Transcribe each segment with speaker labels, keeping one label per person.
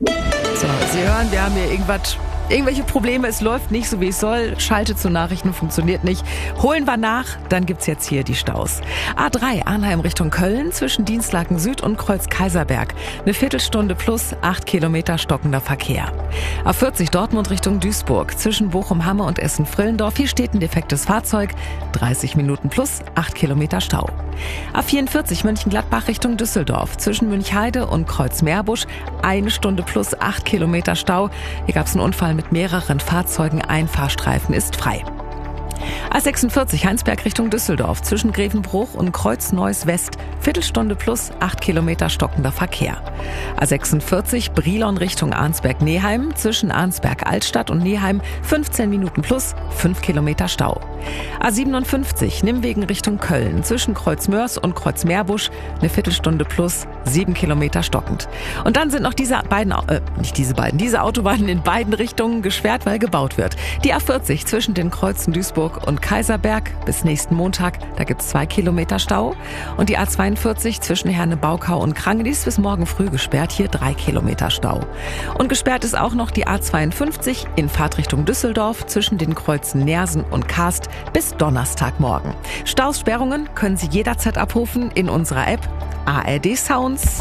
Speaker 1: So, Sie hören, wir haben hier irgendwelche Probleme, es läuft nicht so wie es soll, Schalte zu Nachrichten funktioniert nicht. Holen wir nach, dann gibt's jetzt hier die Staus. A3 Arnheim Richtung Köln zwischen Dienstlaken Süd und Kreuz Kaiserberg. Eine Viertelstunde plus 8 Kilometer stockender Verkehr. A40 Dortmund Richtung Duisburg zwischen Bochum-Hamme und Essen-Frillendorf. Hier steht ein defektes Fahrzeug. 30 Minuten plus 8 Kilometer Stau. A44 Mönchengladbach Richtung Düsseldorf zwischen Münchheide und Kreuz-Meerbusch. 1 Stunde plus 8 Kilometer Stau. Hier gab's einen Unfall mit mehreren Fahrzeugen. Ein Fahrstreifen ist frei. A46 Heinsberg Richtung Düsseldorf zwischen Grevenbruch und Kreuz-Neuss West. Viertelstunde plus 8 Kilometer stockender Verkehr. A46 Brilon Richtung Arnsberg-Neheim zwischen Arnsberg-Altstadt und Neheim 15 Minuten plus 5 Kilometer Stau. A57 Nimwegen Richtung Köln zwischen Kreuz-Mörs und Kreuz-Meerbusch eine Viertelstunde plus 7 Kilometer stockend. Und dann sind noch diese Autobahnen in beiden Richtungen gesperrt, weil gebaut wird. Die A40 zwischen den Kreuzen Duisburg und Kaiserberg bis nächsten Montag, da gibt's 2 Kilometer Stau. Und die A42 zwischen Herne-Baukau und Krangen, die ist bis morgen früh gesperrt, hier 3 Kilometer Stau. Und gesperrt ist auch noch die A52 in Fahrtrichtung Düsseldorf zwischen den Kreuzen Nersen und Karst bis Donnerstagmorgen. Stausperrungen können Sie jederzeit abrufen in unserer App ARD Sounds.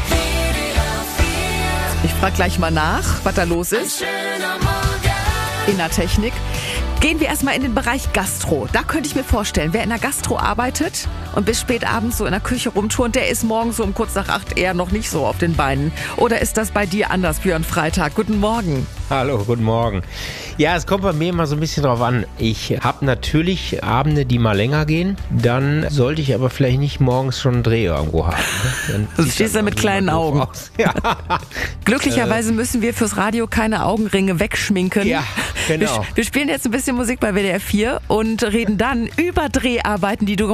Speaker 1: Ich frage gleich mal nach, was da los ist. In der Technik. Gehen wir erstmal in den Bereich Gastro. Da könnte ich mir vorstellen, wer in der Gastro arbeitet und bis spät abends so in der Küche rumturnt, der ist morgens so um kurz nach 8 eher noch nicht so auf den Beinen. Oder ist das bei dir anders, Björn Freitag? Guten Morgen.
Speaker 2: Hallo, guten Morgen. Ja, es kommt bei mir immer so ein bisschen drauf an. Ich habe natürlich Abende, die mal länger gehen. Dann sollte ich aber vielleicht nicht morgens schon einen Dreh irgendwo haben.
Speaker 1: Du stehst da mit kleinen Augen.
Speaker 2: Ja.
Speaker 1: Glücklicherweise müssen wir fürs Radio keine Augenringe wegschminken.
Speaker 2: Ja, genau.
Speaker 1: Wir spielen jetzt ein bisschen Musik bei WDR 4 und reden dann über Dreharbeiten, die du